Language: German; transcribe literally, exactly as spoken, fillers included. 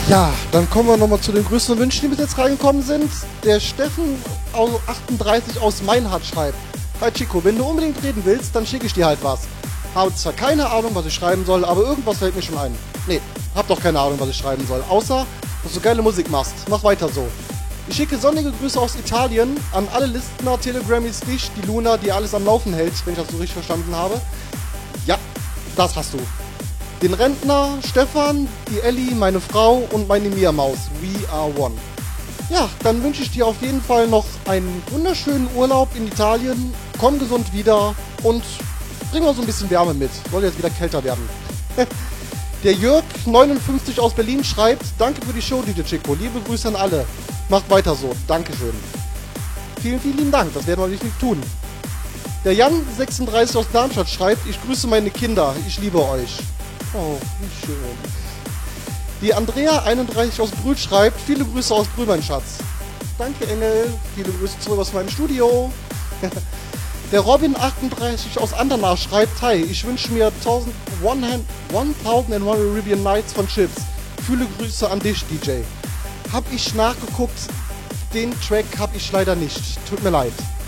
Ja, dann kommen wir nochmal zu den größten Wünschen, die bis jetzt reingekommen sind. Der Steffen achtunddreißig aus Meinhardt schreibt: Hi Chico, wenn du unbedingt reden willst, dann schicke ich dir halt was. Habe zwar keine Ahnung, was ich schreiben soll, aber irgendwas fällt mir schon ein. Nee, hab doch keine Ahnung, was ich schreiben soll. Außer, dass du geile Musik machst. Mach weiter so. Ich schicke sonnige Grüße aus Italien an alle Listener, Telegrammies, dich, die Luna, die alles am Laufen hält, wenn ich das so richtig verstanden habe. Ja, das hast du. Den Rentner, Stefan, die Ellie, meine Frau und meine Mia-Maus. We are one. Ja, dann wünsche ich dir auf jeden Fall noch einen wunderschönen Urlaub in Italien. Komm gesund wieder und bring mal so ein bisschen Wärme mit. Soll jetzt wieder kälter werden. Der Jörg neunundfünfzig aus Berlin schreibt: Danke für die Show, D J Chico. Liebe Grüße an alle. Macht weiter so. Dankeschön. Vielen, vielen lieben Dank. Das werden wir nicht tun. Der Jan sechsunddreißig aus Darmstadt schreibt: Ich grüße meine Kinder. Ich liebe euch. Oh, wie schön. Die Andrea einunddreißig aus Brühl schreibt: Viele Grüße aus Brühl, mein Schatz. Danke, Engel. Viele Grüße zurück aus meinem Studio. Der Robin achtunddreißig aus Andernach schreibt: Hi, ich wünsche mir tausendundeins Arabian Nights von Chips. Viele Grüße an dich, D J. Hab ich nachgeguckt, den Track hab ich leider nicht. Tut mir leid.